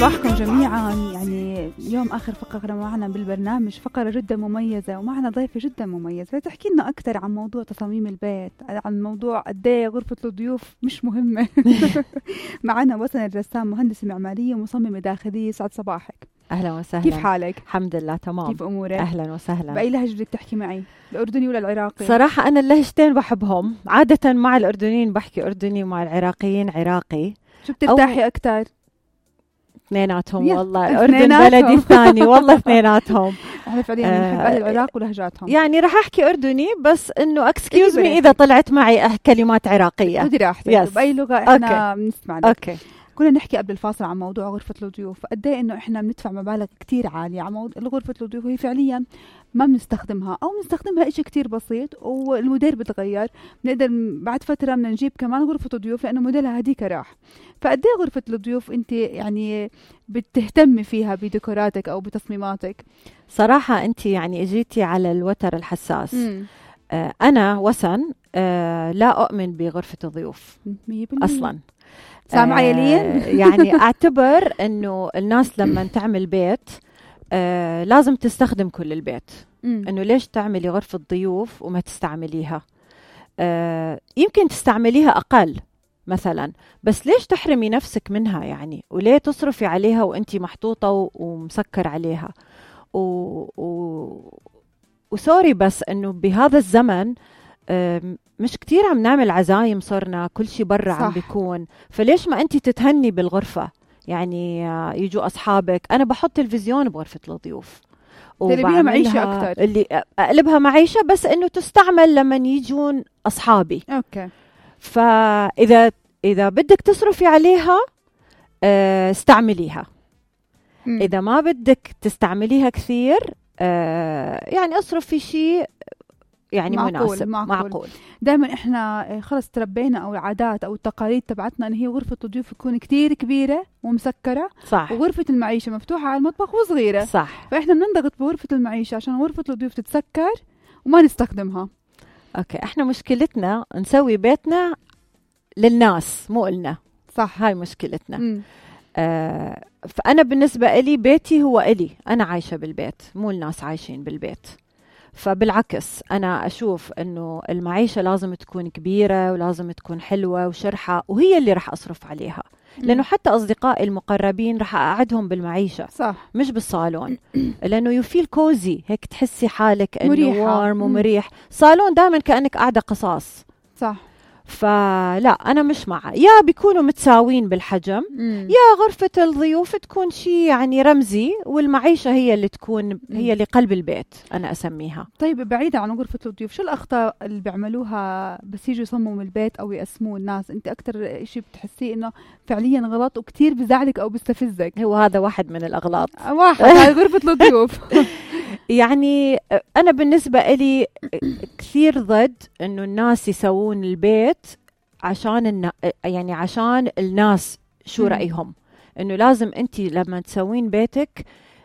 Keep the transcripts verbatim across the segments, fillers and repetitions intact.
صباحكم جميعا. يعني اليوم آخر فقرة معنا بالبرنامج، فقرة جدا مميزة ومعنا ضيفة جدا مميزة تحكي لنا أكثر عن موضوع تصاميم البيت، عن موضوع قد ايه غرفة الضيوف مش مهمة. معنا وسن الرسام، مهندسة معمارية ومصممة داخلية. سعد صباحك. أهلا وسهلا. كيف حالك؟ الحمد لله تمام. كيف أمورك؟ أهلا وسهلا. بأي لهجة بدك تحكي معي؟ الأردني ولا العراقي؟ صراحة أنا اللهجتين بحبهم، عادة مع الأردنيين بحكي أردني ومع العراقيين عراقي. شو بترتاحي أكتر؟ اثنيناتهم والله. الأردن بلدي الثاني والله اثنيناتهم. احنا فعليا بنحب أهل العراق ولهجاتهم. يعني راح أحكي أردني بس إنه اكسكيوز مي إذا طلعت معي أه كلمات عراقية. ودي راحتك بأي لغة احنا بنسمع لك. أوكي. كنا نحكي قبل الفاصل عن موضوع غرفة الضيوف، قد ايه انه احنا بندفع مبالغ كتير عالية على موضوع غرفة الضيوف، وهي فعليا ما بنستخدمها او بنستخدمها اشي كتير بسيط والموديل بتغير. بنقدر بعد فترة بدنا نجيب كمان غرفة الضيوف لانه موديلها هديك راح. فقد ايه غرفة الضيوف انت يعني بتهتمي فيها بديكوراتك او بتصميماتك؟ صراحة انت يعني اجيتي على الوتر الحساس. آه انا وسن آه لا اؤمن بغرفة الضيوف اصلا. سامعة يلين؟ آه يعني اعتبر انه الناس لما تعمل بيت آه لازم تستخدم كل البيت. مم. انه ليش تعملي غرفة ضيوف وما تستعمليها؟ آه يمكن تستعمليها اقل مثلا، بس ليش تحرمي نفسك منها يعني؟ وليه تصرفي عليها وانتي محطوطة ومسكر عليها؟ و... و... وسوري بس انه بهذا الزمن مش كتير عم نعمل عزايم، صرنا كل شي برا عم بيكون، فليش ما انتي تتهني بالغرفة؟ يعني يجوا اصحابك، انا بحط تلفزيون بغرفة الضيوف تقلبيها معيشة اكتر، اللي اقلبها معيشة بس انه تستعمل لما يجون اصحابي. اوكي. فاذا اذا بدك تصرفي عليها اه استعمليها. مم. اذا ما بدك تستعمليها كثير اه يعني اصرف في شيء يعني معقول مناسب. معقول, معقول. دائما احنا خلص تربينا او العادات او التقاليد تبعتنا ان هي غرفة الضيوف تكون كتير كبيرة ومسكرة، صح، وغرفة المعيشة مفتوحة على المطبخ وصغيرة، صح. فاحنا بننضغط بغرفة المعيشة عشان غرفة الضيوف تتسكر وما نستخدمها. اوكي، احنا مشكلتنا نسوي بيتنا للناس مو إلنا. صح، هاي مشكلتنا. مم. آه فأنا بالنسبة إلي بيتي هو إلي، أنا عايشة بالبيت مو الناس عايشين بالبيت. فبالعكس أنا أشوف أنه المعيشة لازم تكون كبيرة ولازم تكون حلوة وشرحة، وهي اللي رح أصرف عليها. لأنه حتى أصدقائي المقربين رح أقعدهم بالمعيشة، صح، مش بالصالون. لأنه يفيل كوزي، هيك تحسي حالك أنه وارم ومريح. صالون دائما كأنك قاعدة قصاص. صح. فلا أنا مش معه، يا بيكونوا متساوين بالحجم، مم. يا غرفة الضيوف تكون شيء يعني رمزي، والمعيشة هي اللي تكون مم. هي اللي قلب البيت أنا أسميها. طيب بعيدة عن غرفة الضيوف، شو الأخطاء اللي بيعملوها بس يجوا يصمموا البيت أو يقسموه الناس؟ أنت أكتر شيء بتحسيه إنه فعليا غلط وكتير بزعلك أو بستفزك؟ هو هذا واحد من الأغلاط. واحد هاي غرفة الضيوف. يعني أنا بالنسبة إلي كثير ضد إنه الناس يسوون البيت عشان النا... يعني عشان الناس شو رأيهم. إنه لازم أنتي لما تسوين بيتك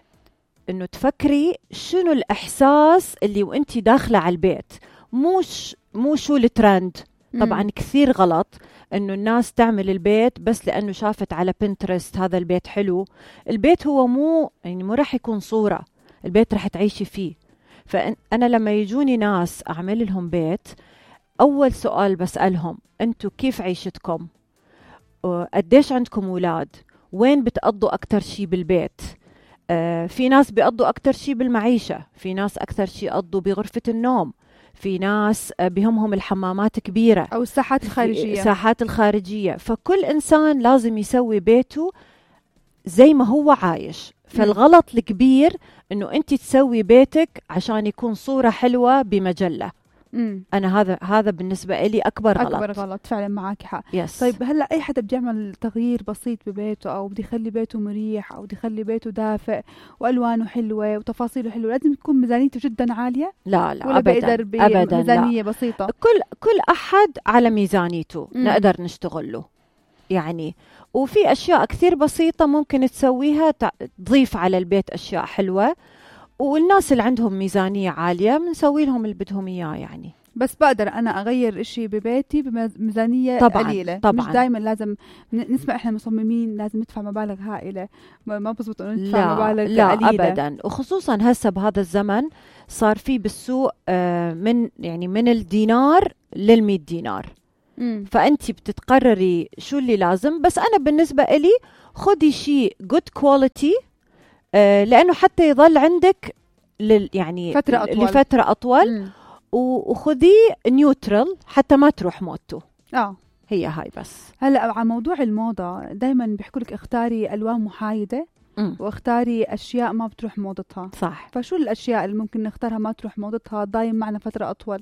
إنه تفكري شنو الإحساس اللي وأنتي داخلة على البيت، مش مو شو الترند. طبعا مم. كثير غلط إنه الناس تعمل البيت بس لأنه شافت على بنترست هذا البيت حلو. البيت هو مو يعني مو راح يكون صورة، البيت راح تعيشي فيه. فأنا لما يجوني ناس أعمل لهم بيت، أول سؤال بسألهم أنتوا كيف عيشتكم؟ قديش عندكم أولاد؟ وين بتقضوا أكتر شي بالبيت؟ آه في ناس بيقضوا أكتر شي بالمعيشة، في ناس أكتر شي يقضوا بغرفة النوم، في ناس بهمهم الحمامات كبيرة أو الساحات الخارجية. الساحات الخارجية. فكل إنسان لازم يسوي بيته زي ما هو عايش. فالغلط الكبير إنه أنت تسوي بيتك عشان يكون صورة حلوة بمجلة. مم. أنا هذا هذا بالنسبة لي أكبر غلط. أكبر غلط فعلا، معك حق. yes. طيب هلا أي حدا بيعمل تغيير بسيط ببيته أو بدي يخلي بيته مريح أو بدي يخلي بيته دافئ وألوانه حلوة وتفاصيله حلوة، لازم تكون ميزانيته جدا عالية؟ لا لا ولا أبدا بقدر أبدا بميزانية لا. بسيطة؟ كل كل أحد على ميزانيته مم. نقدر نشتغل له يعني. وفي أشياء كثير بسيطة ممكن تسويها تضيف على البيت أشياء حلوة. والناس اللي عندهم ميزانية عالية بنسوي لهم اللي بدهم إياه يعني. بس بقدر أنا أغير إشي ببيتي بميزانية طبعاً قليلة. طبعاً. مش دايما لازم نسمع إحنا مصممين لازم ندفع مبالغ هائلة، ما بزبط إنه ندفع لا مبالغ لا قليلة أبدا. وخصوصا هسه بهذا الزمن صار في بالسوق آه من يعني من الدينار للمئة دينار. مم. فأنت بتتقرري شو اللي لازم. بس أنا بالنسبة إلي خدي شيء good quality، آه لأنه حتى يظل عندك لل يعني فترة أطول. لفترة أطول. مم. وخذيه نيوترال حتى ما تروح موته. آه هي هاي بس. هلا على موضوع الموضة دايما بيحكوا لك اختاري ألوان محايدة مم. واختاري أشياء ما بتروح موضتها. صح. فشو الأشياء اللي ممكن نختارها ما تروح موضتها ضايم معنا فترة أطول؟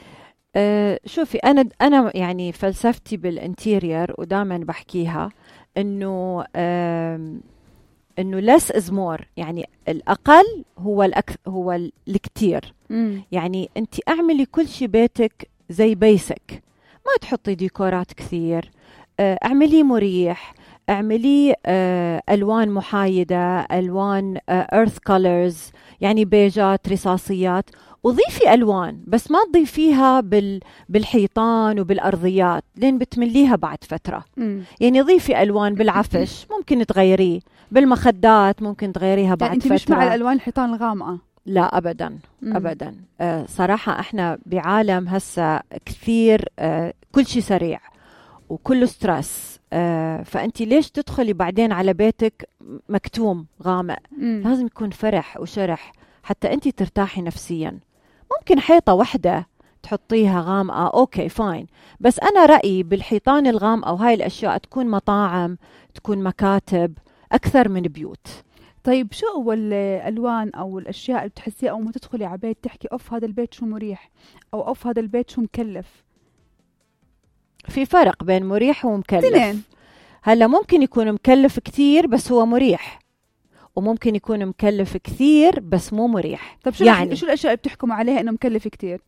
أه شوفي أنا أنا يعني فلسفتي بالانتيرير ودائما بحكيها إنه أه إنه less is more، يعني الأقل هو الأكثر هو الكتير. مم. يعني أنت أعملي كل شيء بيتك زي بيسك، ما تحطي ديكورات كثير، أه اعمليه مريح، اعمليه أه ألوان محايدة، ألوان أه earth colors، يعني بيجات رصاصيات. وضيفي ألوان بس ما تضيفيها بال بالحيطان وبالأرضيات لين بتمليها بعد فترة. مم. يعني ضيفي ألوان بالعفش ممكن تغيريه، بالمخدات ممكن تغيريها بعد يعني أنت فترة. مش مع الألوان الحيطان الغامقة؟ لا أبدا. مم. أبدا. أه صراحة احنا بعالم هسا كثير أه كل شيء سريع وكله سترس. أه فأنت ليش تدخلي بعدين على بيتك مكتوم غامق؟ مم. لازم يكون فرح وشرح حتى أنت ترتاحي نفسيا. ممكن حيطة واحدة تحطيها غامقة أوكي فاين، بس أنا رأيي بالحيطان الغامقة وهاي الأشياء تكون مطاعم، تكون مكاتب أكثر من بيوت. طيب شو هو الألوان أو الأشياء اللي بتحسيها أول ما تدخلي على بيت تحكي أوف هذا البيت شو مريح، أو أوف هذا البيت شو مكلف؟ في فرق بين مريح ومكلف. تنين. هلا ممكن يكون مكلف كثير بس هو مريح، وممكن يكون مكلف كثير بس مو مريح. طب شو يعني شو الأشياء اللي بتحكموا عليها إنه مكلف كتير؟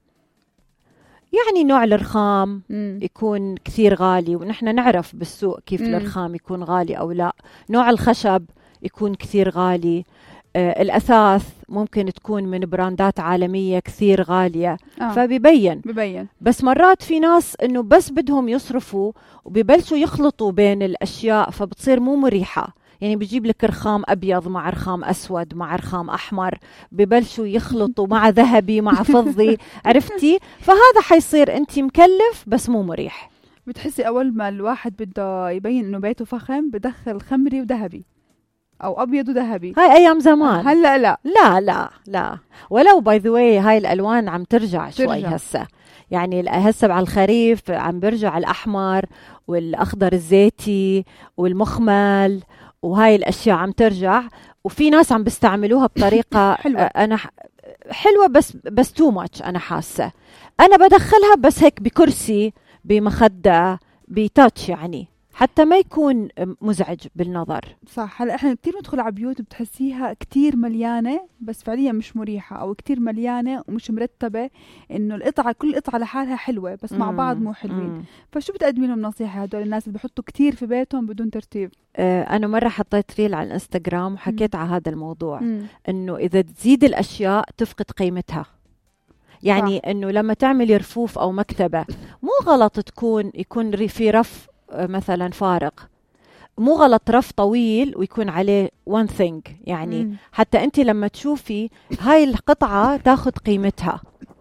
يعني نوع الرخام مم. يكون كثير غالي، ونحن نعرف بالسوق كيف مم. الرخام يكون غالي أو لا. نوع الخشب يكون كثير غالي. آه الأثاث ممكن تكون من براندات عالمية كثير غالية. آه. فبيبين. ببين. بس مرات في ناس إنه بس بدهم يصرفوا وبيبلشوا يخلطوا بين الأشياء فبتصير مو مريحة. يعني بيجيب لك رخام أبيض مع رخام أسود مع رخام أحمر، ببلشوا يخلطوا مع ذهبي مع فضي. عرفتي؟ فهذا حيصير أنت مكلف بس مو مريح. بتحسي أول ما الواحد بده يبين إنه بيته فخم بدخل خمري وذهبي أو أبيض وذهبي. هاي أيام زمان. هلا لا لا لا لا. ولو باي ذا واي هاي الألوان عم ترجع شوي ترجع. هسه. يعني هسه على الخريف عم برجع الأحمر والأخضر الزيتي والمخمل، وهاي الأشياء عم ترجع. وفي ناس عم بيستعملوها بطريقة حلوة. أنا حلوة بس بس تو ماتش. أنا حاسة أنا بدخلها بس هيك بكرسي بمخدة بتاتش، يعني حتى ما يكون مزعج بالنظر. صح. هلا احنا كتير ندخل على بيوت بتحسيها كتير مليانة بس فعليا مش مريحة، او كتير مليانة ومش مرتبة، انه القطعة كل قطعة لحالها حلوة بس مع بعض مو حلوين. مم. فشو بتقدمي لهم نصيحة هدول الناس اللي بحطوا كتير في بيتهم بدون ترتيب؟ آه أنا مرة حطيت ريل على الانستغرام وحكيت مم. على هذا الموضوع. مم. إنه إذا تزيد الأشياء تفقد قيمتها. يعني صح. إنه لما تعملي رفوف أو مكتبة مو غلط تكون يكون في رف مثلا فارغ، مو غلط رف طويل ويكون عليه one thing. يعني مم. حتى أنت لما تشوفي هاي القطعة تاخد قيمتها.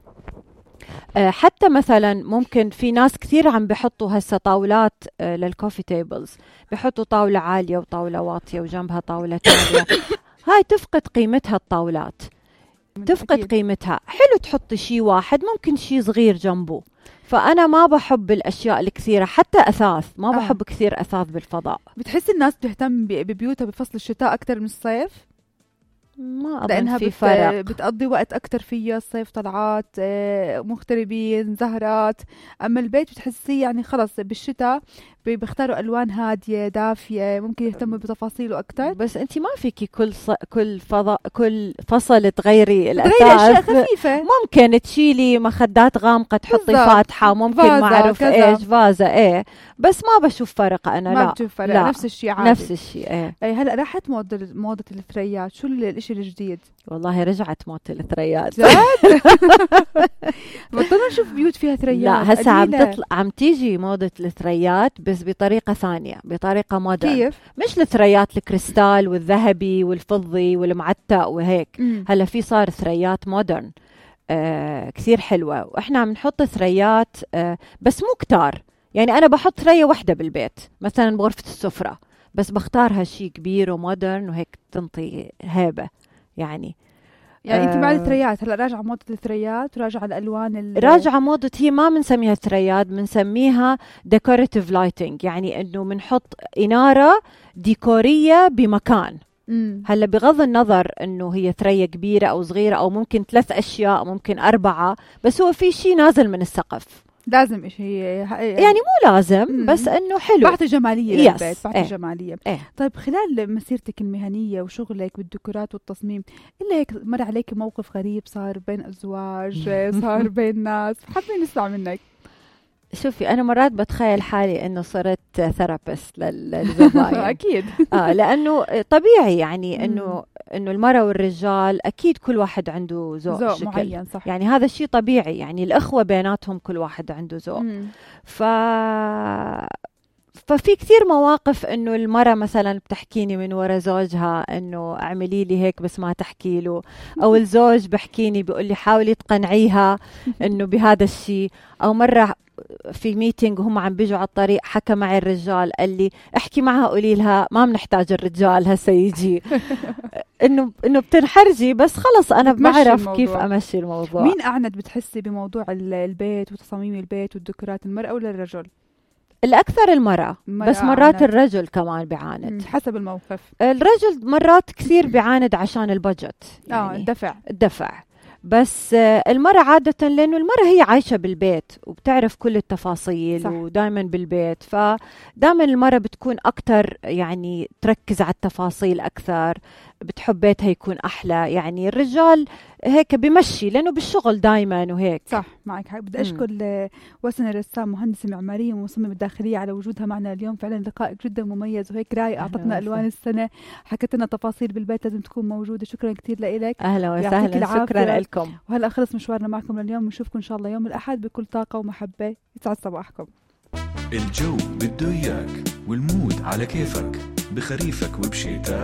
أه حتى مثلا ممكن في ناس كثير عم بيحطوا هسه طاولات أه للكوفي تيبلز، بيحطوا طاولة عالية وطاولة واطية وجنبها طاولة تانية. هاي تفقد قيمتها الطاولات، تفقد أكيد. قيمتها. حلو تحطي شيء واحد ممكن شيء صغير جنبه. فأنا ما بحب الأشياء الكثيرة، حتى أثاث ما آه. بحب كثير أثاث بالفضاء. بتحس الناس بتهتم ب- ببيوتها بفصل الشتاء أكتر من الصيف؟ ما أظن لأنها في بت... فرق. بتقضي وقت أكتر فيها. الصيف طلعات آه، مغتربين زهرات، أما البيت بتحسيه يعني خلص بالشتاء بي- بيختاروا ألوان هادية دافية، ممكن يهتموا بتفاصيله أكتر. بس انت ما فيكي كل ص... كل فضاء كل فصل تغيري تغيري أشياء الاثاث. خفيفة. ممكن تشيلي مخدات غامقة تحطي بالضبط. فاتحة، ممكن ما فازة اعرف كذا. ايش فازة ايه، بس ما بشوف فرق انا. ما لا بتشوف فرق، لا. نفس الشيء عادي. نفس الشيء ايه. أي هلا راحت موضة موضة الثريات، شو ال- الاشي الجديد؟ والله رجعت موت الثريات. جد؟ بطلنا نشوف بيوت فيها ثريات. لا هسه عم قليلة. تطلع عم تيجي موضة الثريات بس بطريقة ثانية، بطريقة مودرن. كيف؟ مش الثريات الكريستال والذهبي والفضي والمعتق وهيك. مم. هلا في صار ثريات مودرن آه كثير حلوة، واحنا عم نحط ثريات آه بس مو كتار. يعني انا بحط ثريا وحدة بالبيت مثلا بغرفة السفرة، بس بختارها شيء كبير ومودرن وهيك تنطي هيبة يعني. يعني انت آه. مع الثريات هلا راجعه موضه الثريات وراجعه الالوان ال- راجعة موضة، هي ما بنسميها ثريات، بنسميها decorative lighting، يعني انه بنحط إنارة ديكورية بمكان. مم. هلا بغض النظر انه هي ثريا كبيرة او صغيرة او ممكن ثلاث اشياء ممكن اربعة، بس هو في شيء نازل من السقف. لازم شيء يعني مو لازم مم. بس انه حلو. بعطي جماليه يس. للبيت، بعطي ايه. جماليه. ايه. طيب خلال مسيرتك المهنيه وشغلك بالديكورات والتصميم، الا هيك مر عليك موقف غريب صار بين ازواج، صار بين ناس، حابين نسمع منك. شوفي انا مرات بتخيل حالي انه صرت ثيرابيست للزباين. اكيد. اه لانه طبيعي يعني مم. انه انه المرأة والرجال اكيد كل واحد عنده ذوق ذوق شكل. معين، صح. يعني هذا الشيء طبيعي، يعني الاخوة بيناتهم كل واحد عنده ذوق. مم. ف ففي كثير مواقف انه المرأة مثلا بتحكيني من ورا زوجها انه اعملي لي هيك بس ما تحكي له، او الزوج بحكيني بيقول لي حاولي تقنعيها انه بهذا الشيء. او مرة في ميتينج وهم عم بيجوا على الطريق حكى معي الرجال قال لي احكي معها قولي لها ما بنحتاج الرجال هسه يجي. انه انه بتنحرجي، بس خلص انا بتمشي بعرف الموضوع. كيف امشي الموضوع. مين اعند بتحسي بموضوع ال- البيت وتصاميم البيت والديكورات، المرأة ولا الرجل؟ الاكثر المرأة، المرأة بس مرات أعند. الرجل كمان بيعاند. مم. حسب الموقف. الرجل مرات كثير بيعاند عشان البجت، اه يعني الدفع. الدفع. بس آه، المرأة عادة لأنه المرأة هي عايشة بالبيت وبتعرف كل التفاصيل صح. ودائما بالبيت، فدائما المرأة بتكون أكتر يعني تركز على التفاصيل أكثر، بتحب بيتها يكون أحلى. يعني الرجال هيك بمشي لأنه بالشغل دائما وهيك. صح معك حق. بدي مم. أشكر آه، وسن الرسام مهندسة معمارية ومصممة داخلية على وجودها معنا اليوم. فعلا لقائك جدا مميز وهيك رايق، أهلا أعطتنا وسهلا. ألوان السنة، حكت لنا تفاصيل بالبيت لازم تكون موجودة. شكرا كثير لإلك. أهلا يعطيك وسهلا، العافية. شكرا لكم. وهلا خلص مشوارنا معكم لليوم، نشوفكم إن شاء الله يوم الأحد بكل طاقة ومحبة. يسعد صباحكم. الجو بده إياك والمود على كيفك، بخريفك وبشتاء